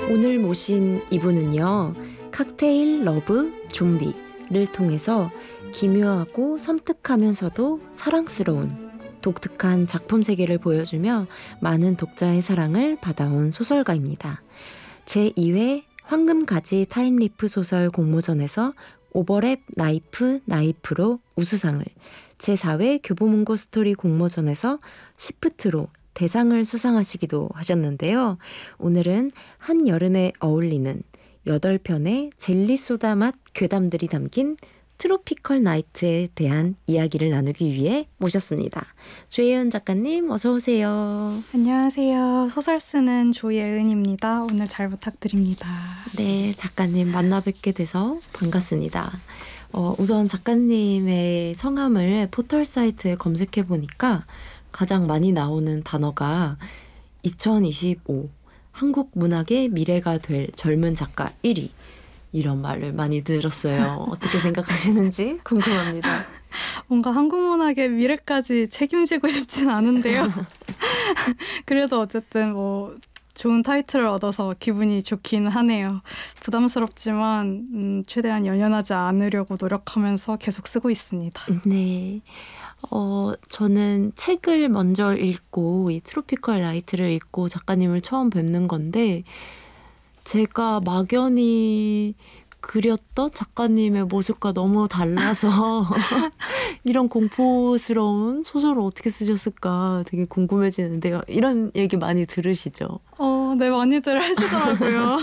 오늘 모신 이분은요, 칵테일 러브 좀비를 통해서 기묘하고 섬뜩하면서도 사랑스러운 독특한 작품 세계를 보여주며 많은 독자의 사랑을 받아온 소설가입니다. 제2회 황금가지 타임리프 소설 공모전에서 오버랩 나이프로 우수상을, 제4회 교보문고 스토리 공모전에서 시프트로 대상을 수상하시기도 하셨는데요. 오늘은 한여름에 어울리는 8편의 젤리소다 맛 괴담들이 담긴 트로피컬 나이트에 대한 이야기를 나누기 위해 모셨습니다. 조예은 작가님 어서 오세요. 안녕하세요. 소설 쓰는 조예은입니다. 오늘 잘 부탁드립니다. 네, 작가님 만나 뵙게 돼서 반갑습니다. 우선 작가님의 성함을 포털 사이트에 검색해 보니까 가장 많이 나오는 단어가 2025 한국 문학의 미래가 될 젊은 작가 1위, 이런 말을 많이 들었어요. 어떻게 생각하시는지 궁금합니다. 뭔가 한국 문학의 미래까지 책임지고 싶진 않은데요. 그래도 어쨌든 좋은 타이틀을 얻어서 기분이 좋긴 하네요. 부담스럽지만 최대한 연연하지 않으려고 노력하면서 계속 쓰고 있습니다. 네. 저는 책을 먼저 읽고 이 트로피컬 나이트를 읽고 작가님을 처음 뵙는 건데, 제가 막연히 그렸던 작가님의 모습과 너무 달라서 이런 공포스러운 소설을 어떻게 쓰셨을까 되게 궁금해지는데요. 이런 얘기 많이 들으시죠? 네, 많이들 하시더라고요.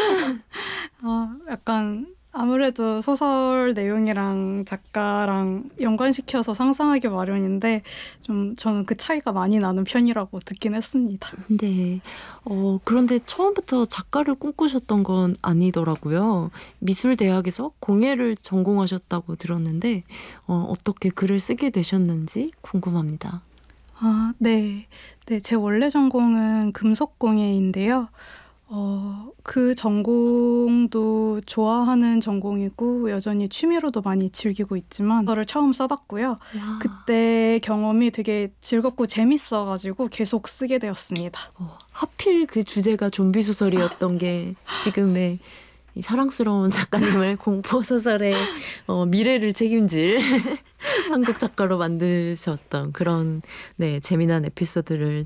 약간 아무래도 소설 내용이랑 작가랑 연관시켜서 상상하기 마련인데 저는 그 차이가 많이 나는 편이라고 듣긴 했습니다. 네. 그런데 처음부터 작가를 꿈꾸셨던 건 아니더라고요. 미술대학에서 공예를 전공하셨다고 들었는데 어떻게 글을 쓰게 되셨는지 궁금합니다. 네. 제 원래 전공은 금속공예인데요. 그 전공도 좋아하는 전공이고 여전히 취미로도 많이 즐기고 있지만 저를 처음 써봤고요. 와. 그때 경험이 되게 즐겁고 재밌어가지고 계속 쓰게 되었습니다. 하필 그 주제가 좀비 소설이었던 게 지금의 이 사랑스러운 작가님을 공포소설의 미래를 책임질 한국 작가로 만드셨던 그런 재미난 에피소드를